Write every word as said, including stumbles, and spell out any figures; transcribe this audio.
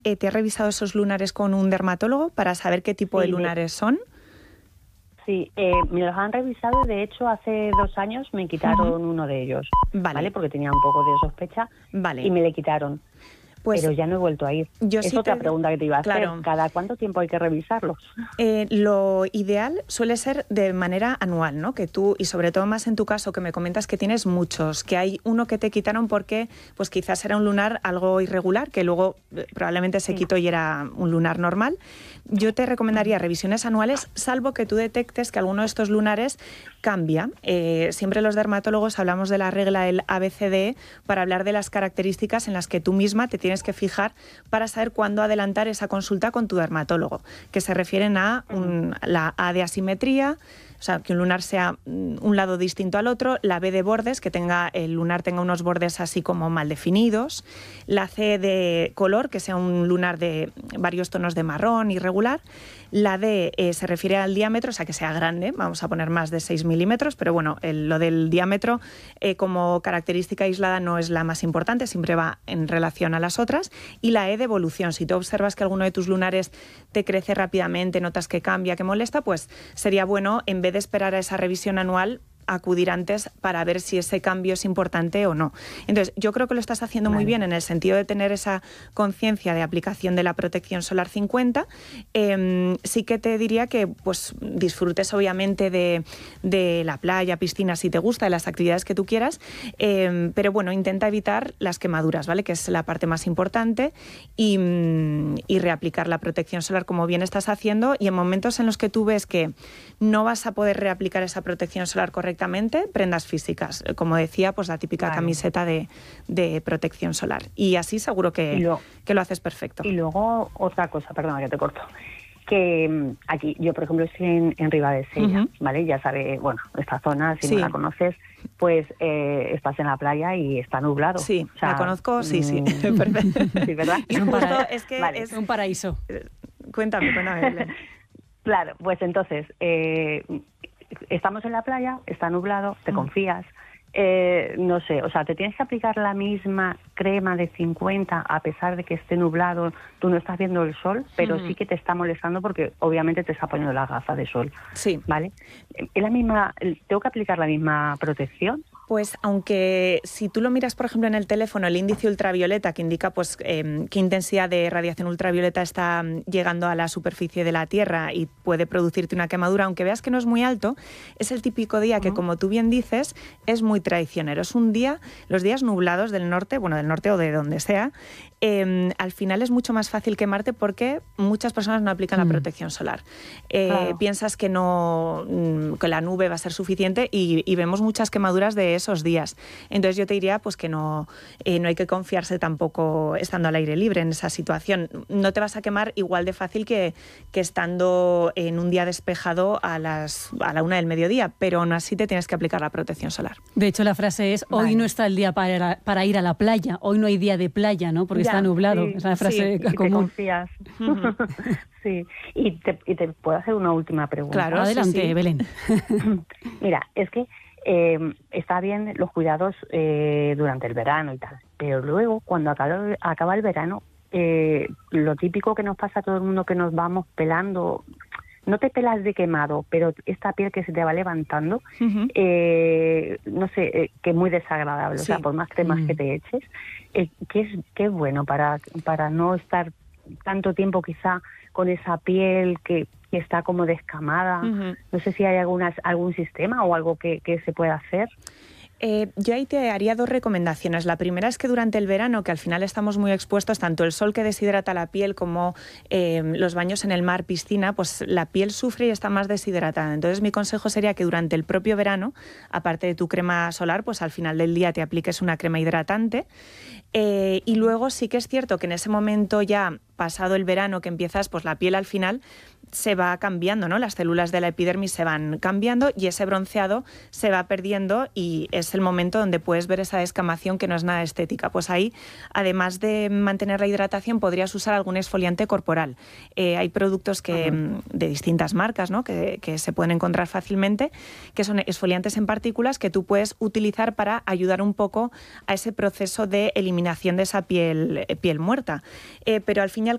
eh, ¿te has revisado esos lunares con un dermatólogo para saber qué tipo Sí, de lunares son? Sí, eh, me los han revisado. De hecho, hace dos años me quitaron uh-huh. uno de ellos, vale. ¿vale? Porque tenía un poco de sospecha vale. y me le quitaron. Pues, pero ya no he vuelto a ir. Yo es sí otra te... pregunta que te iba a hacer. Claro. ¿Cada cuánto tiempo hay que revisarlos? Eh, lo ideal suele ser de manera anual, ¿no? Que tú, y sobre todo más en tu caso, que me comentas que tienes muchos, que hay uno que te quitaron porque pues quizás era un lunar algo irregular, que luego eh, probablemente se sí. quitó y era un lunar normal. Yo te recomendaría revisiones anuales, salvo que tú detectes que alguno de estos lunares cambia. Eh, siempre los dermatólogos hablamos de la regla del A B C D E para hablar de las características en las que tú misma te tienes que fijar para saber cuándo adelantar esa consulta con tu dermatólogo, que se refieren a un, la A de asimetría, o sea, que un lunar sea un lado distinto al otro, la B de bordes, que tenga el lunar tenga unos bordes así como mal definidos, la C de color, que sea un lunar de varios tonos de marrón irregular, la D eh, se refiere al diámetro, o sea, que sea grande, vamos a poner más de seis milímetros, pero bueno, el, lo del diámetro eh, como característica aislada no es la más importante, siempre va en relación a las otras, y la E de evolución. Si tú observas que alguno de tus lunares te crece rápidamente, notas que cambia, que molesta, pues sería bueno, en vez de esperar a esa revisión anual, acudir antes para ver si ese cambio es importante o no. Entonces, yo creo que lo estás haciendo vale. muy bien en el sentido de tener esa conciencia de aplicación de la protección solar cincuenta. Eh, sí que te diría que pues disfrutes obviamente de, de la playa, piscina, si te gusta, de las actividades que tú quieras, eh, pero bueno, intenta evitar las quemaduras, ¿vale? Que es la parte más importante, y, y reaplicar la protección solar como bien estás haciendo, y en momentos en los que tú ves que no vas a poder reaplicar esa protección solar correctamente, prendas físicas, como decía, pues la típica vale. camiseta de, de protección solar, y así seguro que, lo, que lo haces perfecto. Y luego otra cosa, perdona que te corto, que aquí yo por ejemplo estoy en, en Ribadesella, uh-huh. ¿vale? Ya sabes, bueno, esta zona, si sí. no la conoces, pues eh, estás en la playa y está nublado. Sí, o sea, la conozco, sí, sí. Mmm, perfecto. Sí, ¿verdad? Es, un para... es que vale. es un paraíso. Cuéntame, cuéntame, Belén. Claro, pues entonces, eh, estamos en la playa, está nublado, te mm. confías, eh, no sé, o sea, te tienes que aplicar la misma crema de cincuenta a pesar de que esté nublado, tú no estás viendo el sol, pero mm. sí que te está molestando porque obviamente te está poniendo las gafas de sol. Sí. ¿Vale? ¿Es la misma, tengo que aplicar la misma protección? Pues aunque si tú lo miras, por ejemplo, en el teléfono, el índice ultravioleta, que indica pues eh, qué intensidad de radiación ultravioleta está llegando a la superficie de la Tierra y puede producirte una quemadura, aunque veas que no es muy alto, es el típico día que, uh-huh. como tú bien dices, es muy traicionero. Es un día, los días nublados del norte, bueno, del norte o de donde sea, eh, al final es mucho más fácil quemarte porque muchas personas no aplican mm. la protección solar. Eh, claro. Piensas que, no, que la nube va a ser suficiente y, y vemos muchas quemaduras de esos días. Entonces yo te diría pues que no, eh, no hay que confiarse tampoco estando al aire libre en esa situación. No te vas a quemar igual de fácil que, que estando en un día despejado a, las, a la una del mediodía, pero aún así te tienes que aplicar la protección solar. De hecho, la frase es, hoy vale. no está el día para, para ir a la playa, hoy no hay día de playa, ¿no? Porque ya, está nublado. Sí, es una frase sí, común. Y te confías. Uh-huh. Sí, y te, y te puedo hacer una última pregunta. Claro, adelante, sí, sí. Belén. Mira, es que Eh, está bien los cuidados eh, durante el verano y tal, pero luego cuando acaba, acaba el verano, eh, lo típico que nos pasa a todo el mundo, que nos vamos pelando, no te pelas de quemado, pero esta piel que se te va levantando, uh-huh. eh, no sé, eh, que es muy desagradable, sí. O sea, por más cremas uh-huh. que te eches, eh, que es que es bueno para, para no estar tanto tiempo quizá con esa piel que que está como descamada. Uh-huh. No sé si hay algunas, algún sistema o algo que, que se pueda hacer. Eh, yo ahí te haría dos recomendaciones. La primera es que durante el verano, que al final estamos muy expuestos, tanto el sol que deshidrata la piel como eh, los baños en el mar, piscina, pues la piel sufre y está más deshidratada. Entonces mi consejo sería que durante el propio verano, aparte de tu crema solar, pues al final del día te apliques una crema hidratante. Eh, y luego sí que es cierto que en ese momento ya pasado el verano, que empiezas, pues la piel al final se va cambiando, ¿no? Las células de la epidermis se van cambiando y ese bronceado se va perdiendo y es el momento donde puedes ver esa descamación que no es nada estética. Pues ahí, además de mantener la hidratación, podrías usar algún exfoliante corporal. Eh, hay productos que, uh-huh. de distintas marcas, ¿no? que, que se pueden encontrar fácilmente, que son exfoliantes en partículas que tú puedes utilizar para ayudar un poco a ese proceso de eliminación de esa piel, piel muerta. Eh, pero al fin y al